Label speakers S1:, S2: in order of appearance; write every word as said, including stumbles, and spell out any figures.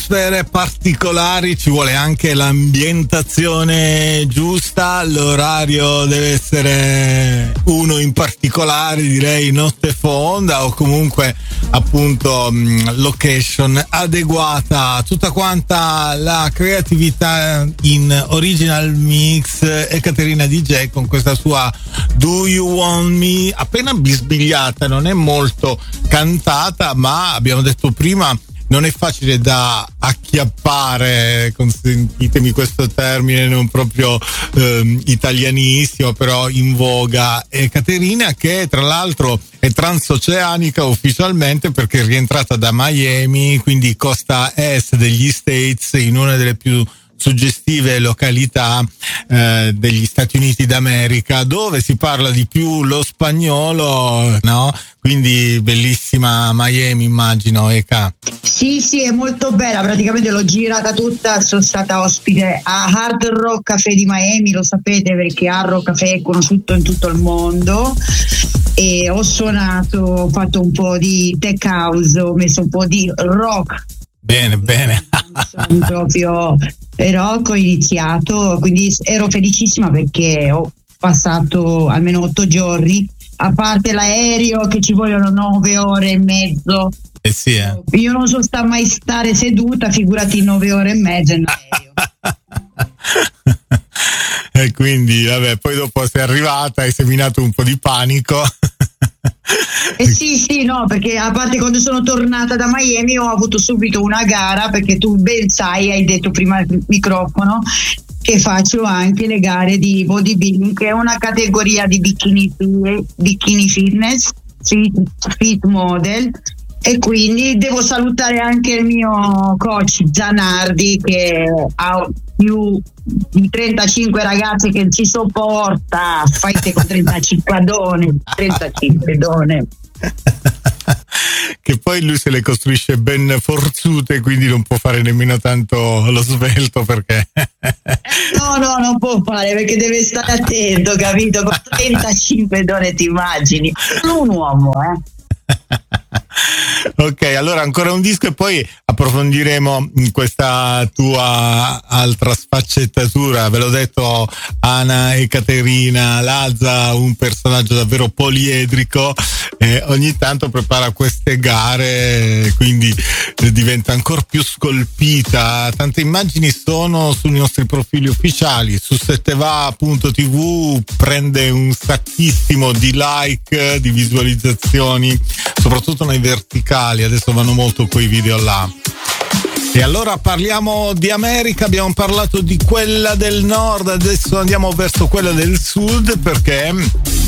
S1: atmosfere particolari ci vuole anche l'ambientazione giusta, l'orario deve essere uno in particolare, direi notte fonda, o comunque appunto location adeguata. Tutta quanta la creatività in original mix e Caterina D J con questa sua Do You Want Me, appena bisbigliata, non è molto cantata, ma abbiamo detto prima non è facile da acchiappare, consentitemi questo termine non proprio ehm, italianissimo, però in voga. E Caterina, che tra l'altro è transoceanica ufficialmente perché è rientrata da Miami, quindi costa est degli States, in una delle più suggestive località eh, degli Stati Uniti d'America, dove si parla di più lo spagnolo, no? Quindi bellissima Miami, immagino, Eka.
S2: Sì, sì, è molto bella, praticamente l'ho girata tutta, sono stata ospite a Hard Rock Café di Miami, lo sapete perché Hard Rock Café è conosciuto in tutto il mondo, e ho suonato, ho fatto un po' di tech house, ho messo un po' di rock.
S1: Bene, bene.
S2: Sono proprio rock, ho iniziato, quindi ero felicissima perché ho passato almeno otto giorni, a parte l'aereo che ci vogliono nove ore e mezzo.
S1: Eh sì, eh.
S2: Io non so sta mai stare seduta, figurati nove ore e mezzo in aereo.
S1: E quindi vabbè, poi dopo sei arrivata, hai seminato un po' di panico.
S2: Eh sì, sì, no, perché a parte quando sono tornata da Miami ho avuto subito una gara, perché tu ben sai, hai detto prima al microfono, che faccio anche le gare di bodybuilding, che è una categoria di bikini, bikini fitness, fit, fit model, e quindi devo salutare anche il mio coach Zanardi, che ha più di trentacinque ragazze che ci sopporta, fai te con trentacinque donne, trentacinque donne.
S1: Che poi lui se le costruisce ben forzute, quindi non può fare nemmeno tanto lo svelto, perché
S2: no no non può fare, perché deve stare attento, capito? Con trentacinque donne ti immagini, un uomo, eh.
S1: Ok, allora ancora un disco e poi approfondiremo questa tua altra sfaccettatura. Ve l'ho detto, Ana e Caterina, Lazza, un personaggio davvero poliedrico, eh, ogni tanto prepara queste gare, quindi diventa ancora più scolpita. Tante immagini sono sui nostri profili ufficiali, su setteva punto tivù prende un sacchissimo di like, di visualizzazioni, soprattutto nei verticali, adesso vanno molto quei video là. E allora parliamo di America, abbiamo parlato di quella del nord, adesso andiamo verso quella del sud, perché